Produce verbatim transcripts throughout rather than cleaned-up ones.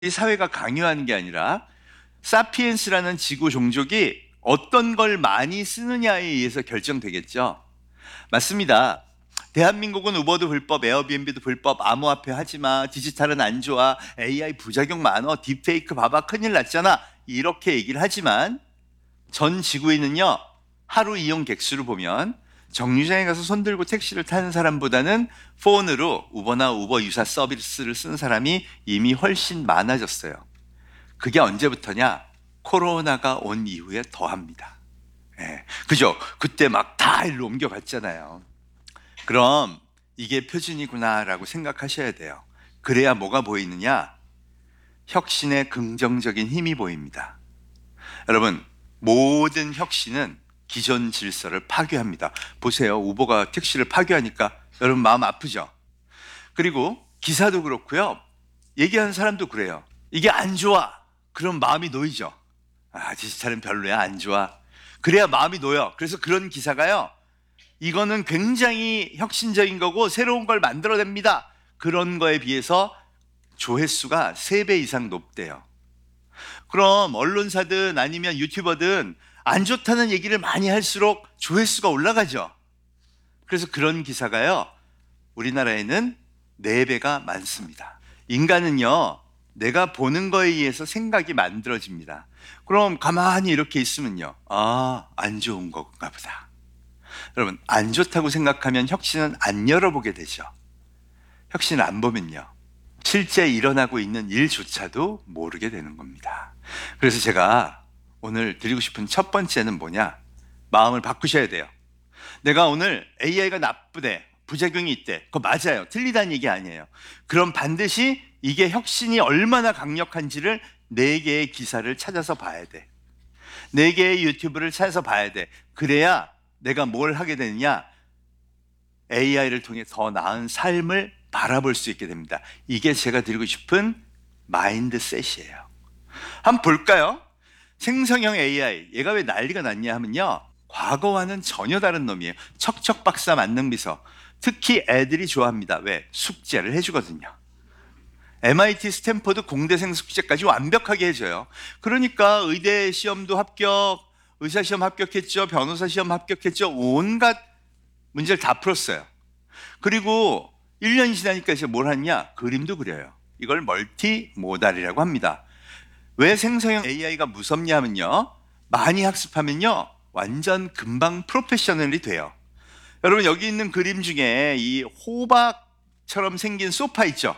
이 사회가 강요하는 게 아니라 사피엔스라는 지구 종족이 어떤 걸 많이 쓰느냐에 의해서 결정되겠죠. 맞습니다. 대한민국은 우버도 불법, 에어비앤비도 불법, 암호화폐 하지 마, 디지털은 안 좋아, 에이아이 부작용 많어, 딥페이크 봐봐, 큰일 났잖아. 이렇게 얘기를 하지만 전 지구에는요, 하루 이용 객수를 보면 정류장에 가서 손들고 택시를 타는 사람보다는 폰으로 우버나 우버 유사 서비스를 쓰는 사람이 이미 훨씬 많아졌어요. 그게 언제부터냐? 코로나가 온 이후에 더합니다. 예, 그죠? 그때 막 다 일로 옮겨갔잖아요. 그럼 이게 표준이구나라고 생각하셔야 돼요. 그래야 뭐가 보이느냐? 혁신의 긍정적인 힘이 보입니다. 여러분, 모든 혁신은 기존 질서를 파괴합니다. 보세요. 우버가 택시를 파괴하니까 여러분 마음 아프죠? 그리고 기사도 그렇고요. 얘기하는 사람도 그래요. 이게 안 좋아. 그럼 마음이 놓이죠. 아, 디지털은 별로야. 안 좋아. 그래야 마음이 놓여. 그래서 그런 기사가요. 이거는 굉장히 혁신적인 거고 새로운 걸 만들어냅니다. 그런 거에 비해서 조회수가 세 배 이상 높대요. 그럼 언론사든 아니면 유튜버든 안 좋다는 얘기를 많이 할수록 조회수가 올라가죠. 그래서 그런 기사가요, 우리나라에는 네 배가 많습니다. 인간은요, 내가 보는 거에 의해서 생각이 만들어집니다. 그럼 가만히 이렇게 있으면요, 아, 안 좋은 건가 보다. 여러분, 안 좋다고 생각하면 혁신은 안 열어보게 되죠. 혁신을 안 보면요, 실제 일어나고 있는 일조차도 모르게 되는 겁니다. 그래서 제가 오늘 드리고 싶은 첫 번째는 뭐냐? 마음을 바꾸셔야 돼요. 내가 오늘 에이아이가 나쁘대, 부작용이 있대. 그거 맞아요. 틀리다는 얘기 아니에요. 그럼 반드시 이게 혁신이 얼마나 강력한지를 네 개의 기사를 찾아서 봐야 돼. 네 개의 유튜브를 찾아서 봐야 돼. 그래야 내가 뭘 하게 되느냐? 에이아이를 통해 더 나은 삶을 바라볼 수 있게 됩니다. 이게 제가 드리고 싶은 마인드셋이에요. 한번 볼까요? 생성형 에이아이, 얘가 왜 난리가 났냐 하면요, 과거와는 전혀 다른 놈이에요. 척척 박사 만능비서. 특히 애들이 좋아합니다. 왜? 숙제를 해주거든요. 엠아이티 스탠퍼드 공대생 숙제까지 완벽하게 해줘요. 그러니까 의대 시험도 합격, 의사 시험 합격했죠, 변호사 시험 합격했죠, 온갖 문제를 다 풀었어요. 그리고 일 년이 지나니까 이제 뭘 하냐? 그림도 그려요. 이걸 멀티 모달이라고 합니다. 왜 생성형 에이아이가 무섭냐 하면요, 많이 학습하면요, 완전 금방 프로페셔널이 돼요. 여러분, 여기 있는 그림 중에 이 호박처럼 생긴 소파 있죠?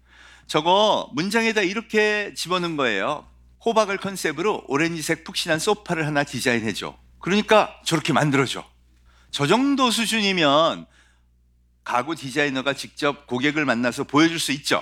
저거 문장에다 이렇게 집어넣은 거예요. 호박을 컨셉으로 오렌지색 푹신한 소파를 하나 디자인해줘. 그러니까 저렇게 만들어줘. 저 정도 수준이면 가구 디자이너가 직접 고객을 만나서 보여줄 수 있죠.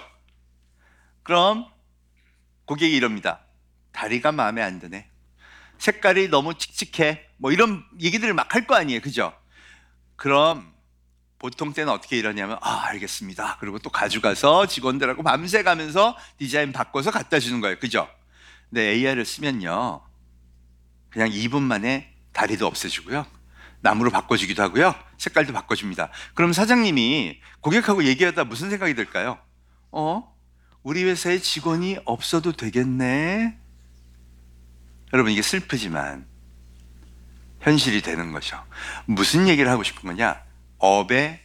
그럼 고객이 이럽니다. 다리가 마음에 안 드네. 색깔이 너무 칙칙해. 뭐 이런 얘기들을 막 할 거 아니에요. 그죠? 그럼 보통 때는 어떻게 이러냐면, 아, 알겠습니다. 그리고 또 가져가서 직원들하고 밤새 가면서 디자인 바꿔서 갖다 주는 거예요. 그죠? 근데 에이아이를 쓰면요, 그냥 이 분 만에 다리도 없애주고요, 나무로 바꿔주기도 하고요, 색깔도 바꿔줍니다. 그럼 사장님이 고객하고 얘기하다 무슨 생각이 들까요? 어? 우리 회사에 직원이 없어도 되겠네? 여러분, 이게 슬프지만 현실이 되는 거죠. 무슨 얘기를 하고 싶은 거냐? 업의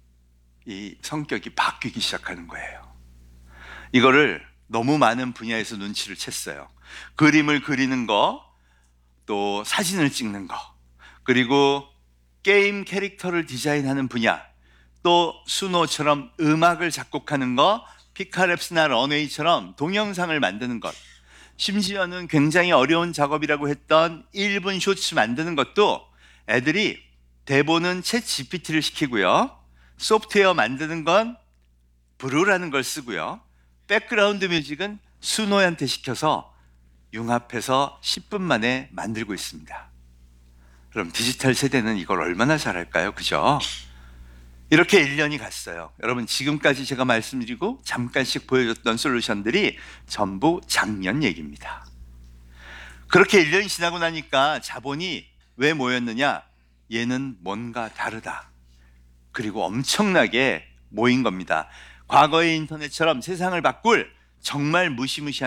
이 성격이 바뀌기 시작하는 거예요. 이거를 너무 많은 분야에서 눈치를 챘어요. 그림을 그리는 거, 또 사진을 찍는 거, 그리고 게임 캐릭터를 디자인하는 분야, 또 수노처럼 음악을 작곡하는 거, 피카랩스나 런웨이처럼 동영상을 만드는 것, 심지어는 굉장히 어려운 작업이라고 했던 일 분 쇼츠 만드는 것도 애들이 대본은 챗 지피티를 시키고요, 소프트웨어 만드는 건 브루라는 걸 쓰고요, 백그라운드 뮤직은 수노한테 시켜서 융합해서 십 분 만에 만들고 있습니다. 그럼 디지털 세대는 이걸 얼마나 잘할까요? 그죠? 이렇게 일 년이 갔어요. 여러분, 지금까지 제가 말씀드리고 잠깐씩 보여줬던 솔루션들이 전부 작년 얘기입니다. 그렇게 일 년이 지나고 나니까 자본이 왜 모였느냐? 얘는 뭔가 다르다. 그리고 엄청나게 모인 겁니다. 과거의 인터넷처럼 세상을 바꿀 정말 무시무시한